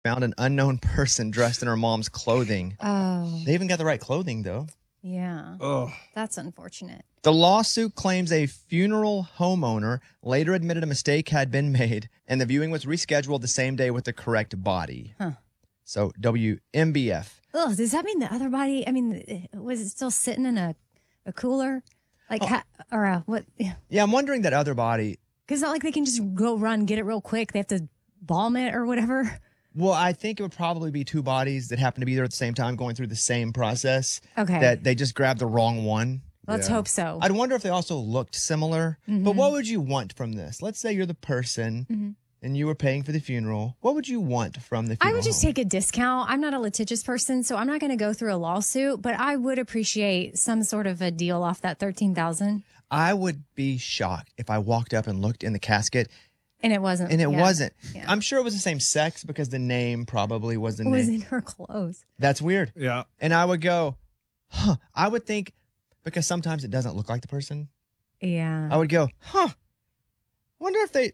found an unknown person dressed in her mom's clothing. Oh, They even got the right clothing, though. yeah. Oh, That's unfortunate. The lawsuit claims a funeral homeowner later admitted a mistake had been made, and the viewing was rescheduled the same day with the correct body. Huh. So, WMBF. Oh, does that mean the other body? I mean, was it still sitting in a cooler? Like, what? Yeah, I'm wondering that other body. Because not like they can just go run, get it real quick. They have to balm it or whatever. Well, I think it would probably be two bodies that happen to be there at the same time going through the same process. Okay. That they just grabbed the wrong one. Let's hope so. I'd wonder if they also looked similar. But what would you want from this? Let's say you're the person and you were paying for the funeral. What would you want from the funeral? I would just take a discount. I'm not a litigious person, so I'm not going to go through a lawsuit, but I would appreciate some sort of a deal off that $13,000. I would be shocked if I walked up and looked in the casket And it wasn't. and it yeah. wasn't. Yeah. I'm sure it was the same sex because the name probably was the It was name. in her clothes. That's weird. yeah. And I would go, huh. I would think, because sometimes it doesn't look like the person. Yeah. I would go, huh. Wonder if they.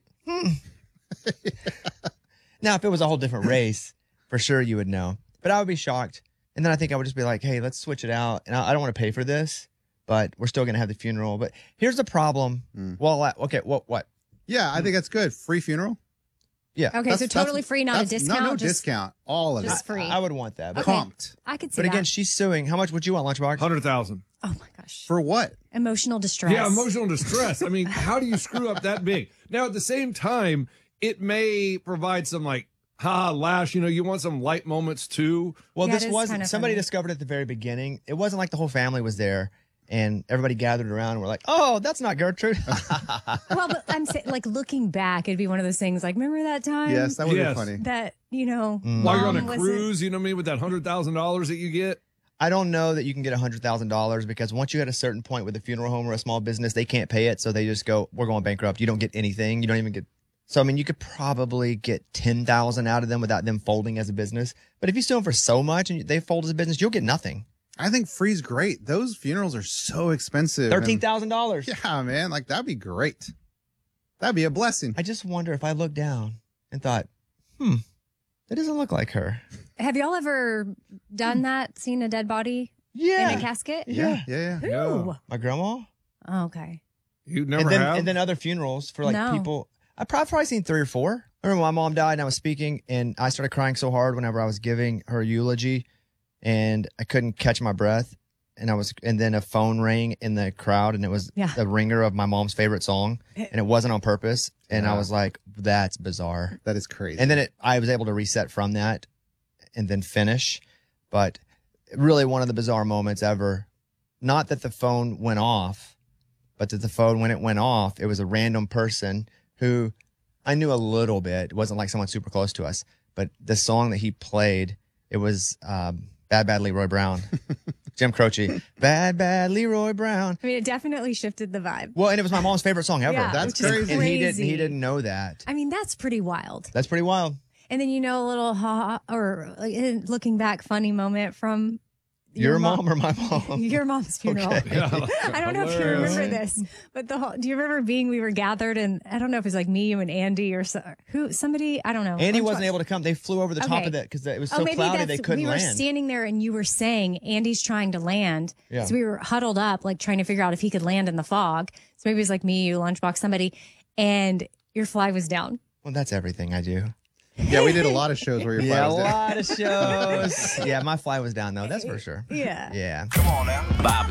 Now, if it was a whole different race, for sure you would know. But I would be shocked. And then I think I would just be like, hey, let's switch it out. And I don't want to pay for this, but we're still going to have the funeral. But here's the problem. Well, okay, what? Yeah, I think that's good. Free funeral. Yeah. Okay, so totally free, not a discount. No just discount. All of just it. free. I would want that. But, Okay. Comped. I could see but again, that. she's suing. How much would you want, Lunchbox? 100,000. Oh my gosh. For what? Emotional distress. Yeah, emotional distress. I mean, how do you screw up that big? Now, at the same time, it may provide some like, lash. You know, you want some light moments too. Well, Yeah, this it is wasn't. kinda Somebody funny. discovered at the very beginning. It wasn't like the whole family was there and everybody gathered around and were like, oh, that's not Gertrude. Well, but I'm saying, like, looking back, it'd be one of those things like, remember that time? Yes, that would Yes. be funny. That, you know, While you're on a Mom wasn't- cruise, you know what I mean, with that $100,000 that you get. I don't know that you can get $100,000 because once you hit a certain point with a funeral home or a small business, they can't pay it. So they just go, we're going bankrupt. You don't get anything. You don't even get. So, I mean, you could probably get $10,000 out of them without them folding as a business. But if you sue them for so much and they fold as a business, you'll get nothing. I think free's great. Those funerals are so expensive. and- $13,000. Yeah, man. Like, that'd be great. That'd be a blessing. I just wonder if I looked down and thought, that doesn't look like her. Have y'all ever done that? Seen a dead body Yeah. in a casket? Yeah, yeah, yeah. Who? Yeah. My grandma. Oh, okay. You never and then, have. And then other funerals for like No. people. I've probably seen 3 or 4. I remember my mom died and I was speaking and I started crying so hard whenever I was giving her eulogy and I couldn't catch my breath. And then a phone rang in the crowd and it was Yeah. the ringer of my mom's favorite song and it wasn't on purpose. And I was like, that's bizarre. That is crazy. And then I was able to reset from that and then finish. But really one of the bizarre moments ever, not that the phone went off, but that the phone, when it went off, it was a random person who I knew a little bit. It wasn't like someone super close to us, but the song that he played, it was Bad Leroy Brown. Jim Croce. Bad Leroy Brown. I mean, it definitely shifted the vibe. Well, and it was my mom's favorite song ever. Yeah, That's which is crazy. And he crazy. didn't know that. I mean, that's pretty wild. That's pretty wild. And then, you know, a little or looking back funny moment from Your mom or my mom? your mom's funeral. Okay. Yeah. I don't know if you Hilarious. remember this, but do you remember we were gathered and I don't know if it was like me, you and Andy or somebody, I don't know. Andy wasn't able to come. They flew over the top Okay. of it because it was Oh, so maybe cloudy that's, they couldn't we were land. standing there and you were saying Andy's trying to land. Yeah. So we were huddled up, like trying to figure out if he could land in the fog. So maybe it was like me, you, Lunchbox, somebody, and your fly was down. Well, that's everything I do. Yeah, we did a lot of shows where your fly Yeah, a was down. lot of shows. Yeah, my fly was down though. That's for sure. Yeah. Yeah. Come on now. Bob